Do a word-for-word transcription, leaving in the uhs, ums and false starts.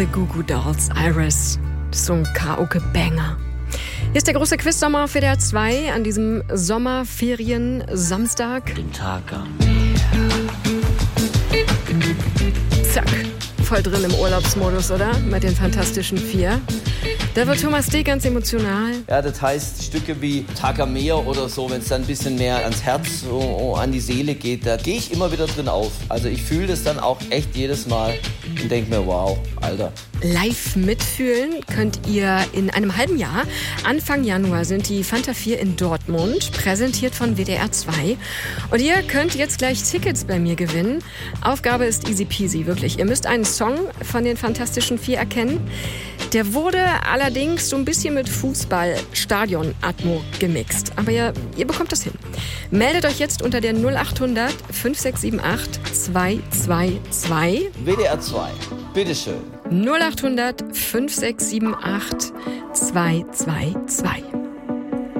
The Goo Goo Dolls, Iris. Das ist so ein Karaoke-Banger. Hier ist der große Quiz-Sommer auf W D R zwei an diesem Sommerferien-Samstag. Den Tag am Meer. Zack, voll drin im Urlaubsmodus, oder? Mit den Fantastischen Vier. Da wird Thomas D. ganz emotional. Ja, das heißt, Stücke wie Tag am Meer oder so, wenn es dann ein bisschen mehr ans Herz, oh, oh, an die Seele geht, da gehe ich immer wieder drin auf. Also ich fühle das dann auch echt jedes Mal und denke mir, wow, Alter. Live mitfühlen könnt ihr in einem halben Jahr. Anfang Januar sind die Fanta vier in Dortmund, präsentiert von W D R zwei. Und ihr könnt jetzt gleich Tickets bei mir gewinnen. Aufgabe ist easy peasy, wirklich. Ihr müsst einen Song von den Fantastischen Vier erkennen. Der wurde allerdings so ein bisschen mit Fußball-Stadion-Atmo gemixt. Aber ihr, ihr bekommt das hin. Meldet euch jetzt unter der null acht hundert fünf sechs sieben acht zwei zwei zwei. W D R zwei, bitteschön. null acht hundert fünf sechs sieben acht zwei zwei zwei.